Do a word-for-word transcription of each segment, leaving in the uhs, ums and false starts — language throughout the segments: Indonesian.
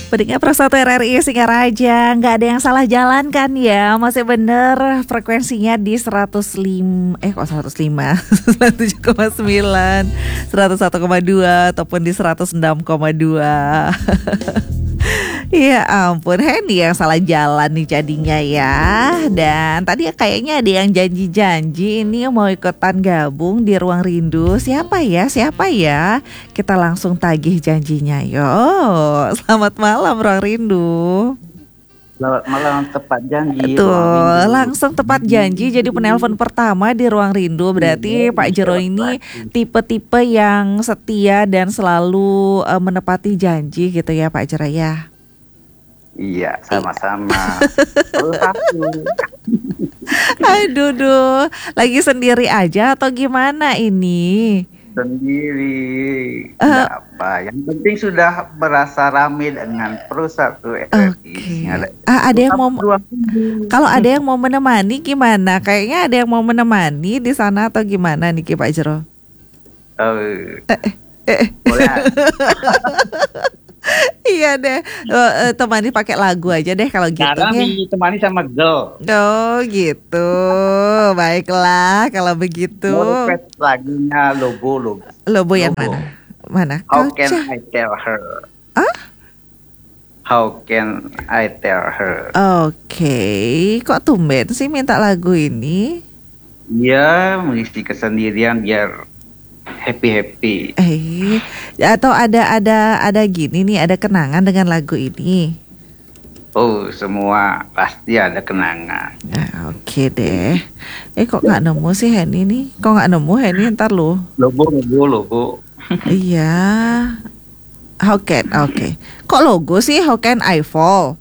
Pendengar Pro satu R R I Singaraja, nggak ada yang salah jalan kan ya, masih bener frekuensinya di seratus lima, eh kok seratus lima, sembilan puluh tujuh koma sembilan, seratus satu koma dua ataupun di seratus enam koma dua. Ya ampun, Henny yang salah jalan nih jadinya ya. Dan tadi kayaknya ada yang janji-janji ini mau ikutan gabung di Ruang Rindu. Siapa ya? Siapa ya? Kita langsung tagih janjinya. Yo, selamat malam Ruang Rindu. Selamat malam, tepat janji. Tuh, langsung tepat janji jadi penelpon pertama di Ruang Rindu. Berarti Pak Jero ini tipe-tipe yang setia dan selalu uh, menepati janji gitu ya Pak Jero ya. Iya, sama-sama. Aduh, duh. Lagi sendiri aja atau gimana ini? Sendiri. Uh, Nggak apa. Yang penting sudah berasa ramai dengan Pro satu R R I. Oke. Ada, Ah, ada yang mau. Ruang Kalau ada yang mau menemani gimana? Kayaknya ada yang mau menemani di sana atau gimana nih Pak Jero? Uh, Eh, eh, eh. boleh. Iya deh, uh, uh, temani pakai lagu aja deh kalau gitu Sekarang ya. ditemani sama girl. Oh gitu, baiklah kalau begitu. Mau request lagunya Lobo Lobo. Lobo yang Lobo. mana? Mana? How Kau can cah- I tell her? Ah? How can I tell her? Oke, kok tumben sih minta lagu ini? Dia mengisi kesendirian biar happy-happy. Eh, atau ada ada ada gini nih, ada kenangan dengan lagu ini? Oh, semua pasti ada kenangan. Nah, oke deh. Eh kok nggak nemu sih Henny nih? Kok nggak nemu Henny? Ntar lu. Logo, logo, logo. Iya. How can? Oke. Kok logo sih? How can I fall?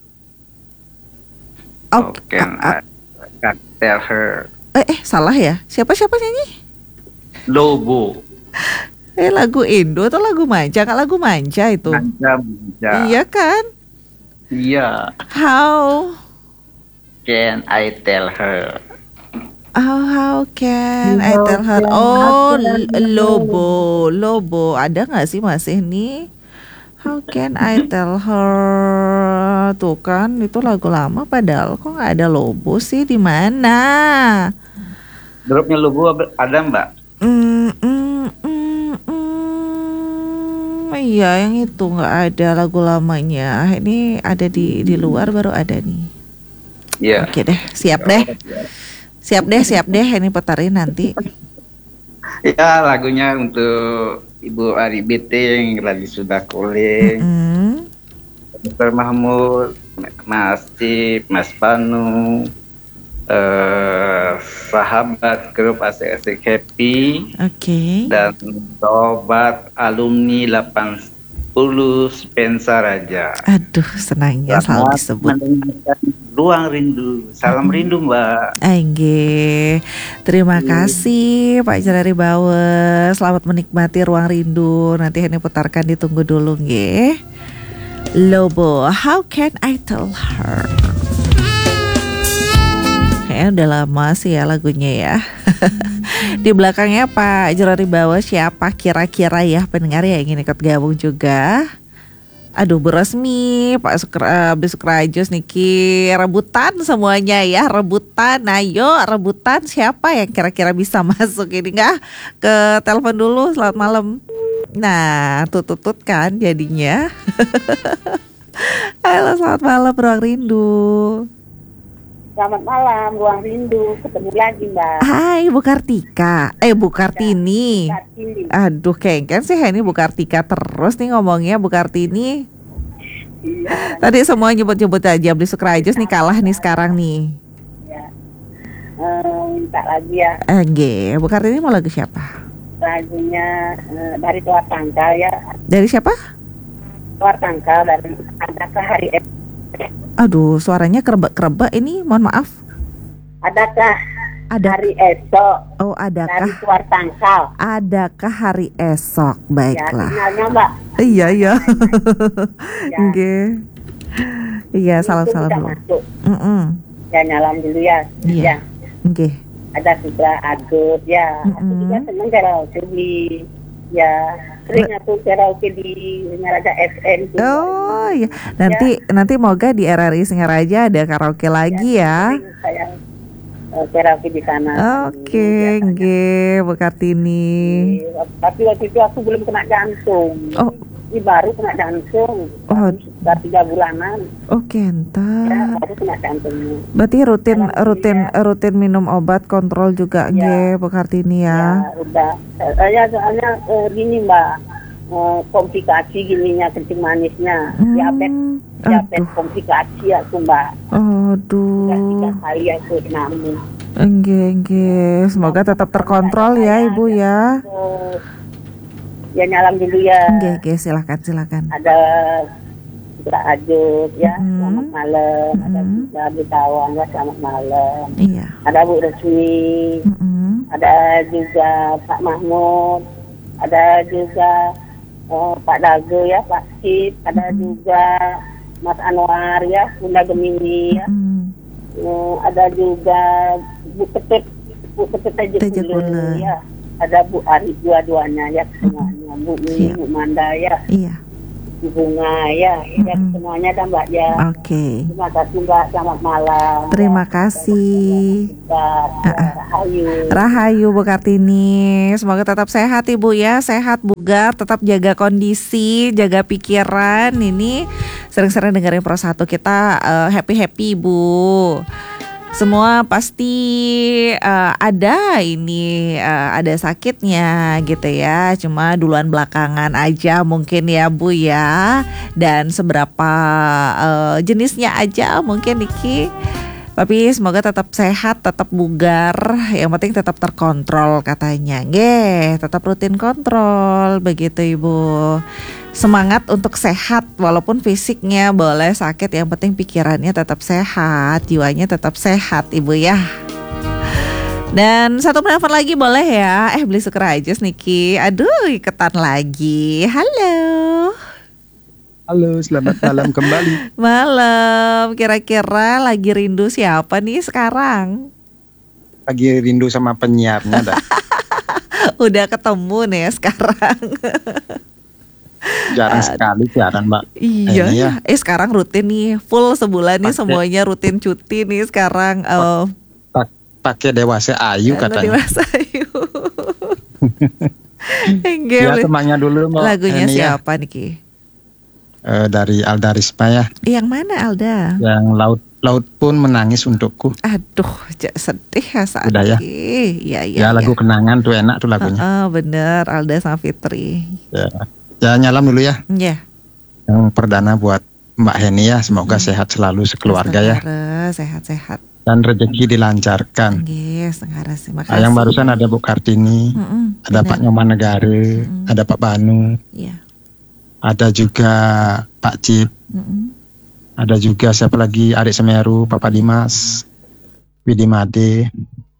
How Oke. can ah, ah. I tell her? Eh, eh salah ya? Siapa siapa nyanyi? Logo. Eh lagu Indo atau lagu manja? Nggak lagu manja itu. Manja, manja. Iya kan? Iya. How? Can I tell her? Oh, how can I How tell her? can Oh, I tell L- her? Lobo, Lobo. Ada nggak sih masih nih? How can I tell her? Tuh kan, itu lagu lama padahal kok nggak ada Lobo sih di mana? Grupnya logo ada mbak? Mm, mm, mm, mm. Iya, yang itu nggak ada lagu lamanya. Ini ada di di luar baru ada nih. Iya. Oke deh, siap deh, siap deh, siap deh. Ini putarin nanti. Ya, lagunya untuk Ibu Ari Betting yang lagi sudah calling. Mm. Dokter Mahmud, Mas Cip, Mas Panu, eh, sahabat grup Asik-Asik Happy, Oke. dan sobat alumni delapan puluh Spensa Raja. Aduh, senangnya selalu disebut. Mendengarkan Ruang Rindu. Salam Mm-mm. rindu Mbak. Angge, terima kasih Pak Jerari Bawe. Selamat menikmati Ruang Rindu. Nanti ini putarkan, ditunggu dulu nge. Lobo, how can I tell her? Kayaknya udah lama sih ya lagunya ya. Di belakangnya Pak Jerari Bawe siapa kira-kira ya pendengar ya ingin ikut gabung juga? Aduh, beresmi Pak Sukra, Abdi Sukrajos Niki, rebutan semuanya ya, rebutan. Ayo rebutan, siapa yang kira-kira bisa masuk ini nggak? Ke telepon dulu, selamat malam. Nah, tutut-tutut kan jadinya. Halo, selamat malam Ruang Rindu. Selamat malam, Ruang Rindu. Ketemu lagi, Mbak. Hai Bu Kartika, eh Bu Kartini. Kartini. Aduh, kengken sih ini Bu Kartika terus nih ngomongnya Bu Kartini. Iya, Tadi semua nyebut-nyebut aja Abdi Sukrajos nih kalah nih sekarang nih. ya. Eh, minta lagi ya Oke, Bu Kartini mau lagu siapa? lagunya eh, dari Tuar Tangkal ya. Dari siapa? Tuar Tangkal dari Adakah Hari Es- Aduh, suaranya kerebak-kerebak ini, mohon maaf. Adakah Ada, Hari Esok oh dari adakah, Tuar Tangkal. adakah hari esok? Ya, Baiklah. sinyalnya, Mbak. Iya, iya. Ya, Oke. Iya, salam-salam itu udah dulu. masuk. Mm-mm. Ya, nyalam dulu ya. Iya. Ya. Oke. Ada Sutra Agus ya. Aku Mm-mm. juga seneng kalau Subi. Ya. sering aku karaoke di Singaraja F M. Oh iya, nanti ya. nanti moga di R R I Singaraja ada karaoke lagi ya. ya. Saya uh, karaoke di sana. Oke, nggih, Bu Kartini. Tapi waktu itu aku belum kena jantung. Oh. Ini baru kena jantung. Oh. Sekitar tiga bulanan. Oh, kentar. Ya, baru kena jantungnya. Berarti rutin rutin rutin minum obat kontrol juga nggih, Bu Kartini ya. Ya, udah. Saya soalnya uh, gini, Mbak. Uh, komplikasi gininya kencing manisnya. Hmm. Diabetes, diabetes komplikasi aku, Mbak. Aduh. Udah tiga kali aku namun. Nggih, nggih. Semoga tetap terkontrol ya, Ibu ya. Uh, ya nyalam dulu ya. Nggih, nggih, silakan silakan. Ada Kak Ajut ya, Mm-hmm. selamat malam. Mm-hmm. Ada Bisa Bitawan ya, selamat malam. Iya. Ada Bu Resmi, Mm-hmm. ada juga Pak Mahmud, ada juga uh, Pak Dago ya, Pak Sip, ada Mm-hmm. juga Mas Anwar ya, Bunda Gemini ya. Mm-hmm. Uh, ada juga Bu Ketut, Bu Ketut Tejekule ya. Ada Bu Ari dua-duanya ya, semuanya. Bu Mimi, Bu Manda ya. Iya. Bunga ya, ya Mm-hmm. semuanya dan Mbak ya. Oke. Okay. Terima kasih Mbak, selamat malam. Terima ya. kasih. Ya, Rahayu. Rahayu Bu Kartini. Semoga tetap sehat Ibu ya, sehat bugar, tetap jaga kondisi, jaga pikiran. Ini sering-sering dengerin Pro satu kita uh, happy-happy Ibu. Semua pasti uh, ada ini uh, ada sakitnya gitu ya. Cuma duluan belakangan aja mungkin ya Bu ya. Dan seberapa uh, jenisnya aja mungkin Niki. Tapi semoga tetap sehat, tetap bugar. Yang penting tetap terkontrol katanya. Nggih, tetap rutin kontrol begitu Ibu. Semangat untuk sehat walaupun fisiknya boleh sakit, yang penting pikirannya tetap sehat, jiwanya tetap sehat Ibu ya. Dan satu penelpon lagi boleh ya. Eh beli suker aja Niki. Aduh iketan lagi. Halo. Halo, selamat malam kembali. Malam. Kira-kira lagi rindu siapa nih sekarang? Lagi rindu sama penyiarnya dah. Udah ketemu nih sekarang. Jarang sekali siaran Mbak. Iya, eh, ya. eh sekarang rutin nih, full sebulan nih Pake, semuanya rutin cuti nih sekarang. Uh, Pakai Dewasa Ayu katanya. Dewasa Ayu. Ya temannya dulu Mbak. Lagunya ini siapa ya. Niki? Uh, dari Alda Risma ya. Yang mana Alda? Yang laut laut pun menangis untukku. Aduh, sedih ya saat Udah ya. Iya, iya. Ya lagu ya. kenangan tuh enak tuh lagunya. Uh, uh, bener, Alda sama Fitri. Ya. Ya nyalam dulu ya. Iya. Yeah. Yang perdana buat Mbak Heni ya, semoga hmm. sehat selalu sekeluarga ya. Sehat-sehat. Dan rezeki dilancarkan. Yes, terima kasih. Nah, yang barusan ada Bu Kartini, mm-mm, ada benar. Pak Nyoman Negara, mm-mm. ada Pak Banu, yeah. ada juga Pak Cip, mm-mm. ada juga siapa lagi, Adik Semeru, Papa Dimas, Widi Made,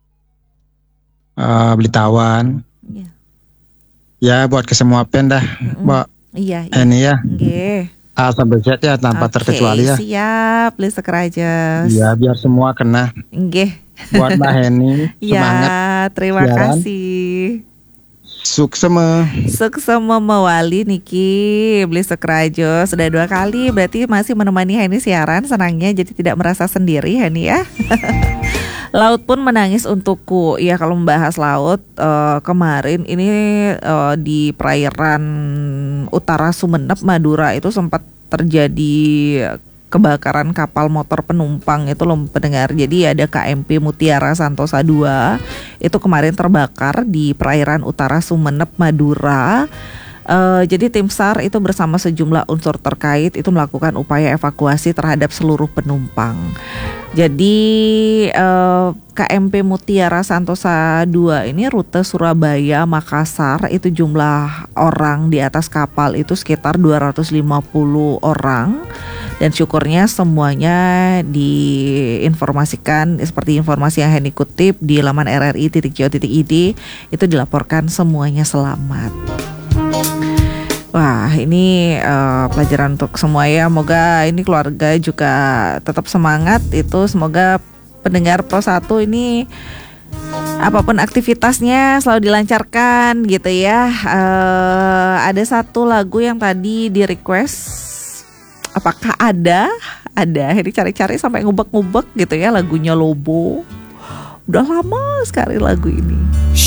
uh, Blitawan. Yeah. Ya buat ke semua pen dah, Mbak. Iya. Ini ya. Nggih. A sampai Z ya tanpa okay, terkecuali ya. Siap, Lisa Kerajas. Iya, biar semua kena. Nggih. Buat Mbak Heni, semangat. Ya, terima siaran. kasih. Suksema. Suksema mewali Niki, beli sekerajo sudah dua kali, berarti masih menemani Heni siaran. Senangnya jadi tidak merasa sendiri Heni ya. Laut pun menangis untukku. Ya kalau membahas laut uh, kemarin ini uh, di perairan utara Sumeneb Madura itu sempat terjadi kebakaran kapal motor penumpang itu loh pendengar. Jadi ada K M P Mutiara Santosa dua itu kemarin terbakar di perairan utara Sumeneb Madura. Uh, jadi tim SAR itu bersama sejumlah unsur terkait itu melakukan upaya evakuasi terhadap seluruh penumpang. Jadi uh, K M P Mutiara Santosa dua ini rute Surabaya Makassar, itu jumlah orang di atas kapal itu sekitar dua ratus lima puluh orang. Dan syukurnya semuanya diinformasikan seperti informasi yang Heni kutip di laman r r i titik co titik i d itu dilaporkan semuanya selamat. Wah ini uh, pelajaran untuk semua ya. Semoga ini keluarga juga tetap semangat itu. Semoga pendengar Pro satu ini apapun aktivitasnya selalu dilancarkan gitu ya. Uh, ada satu lagu yang tadi di request, apakah ada? Ada. Ini cari-cari sampai ngubek-ngubek gitu ya lagunya Lobo. Udah lama sekali lagu ini.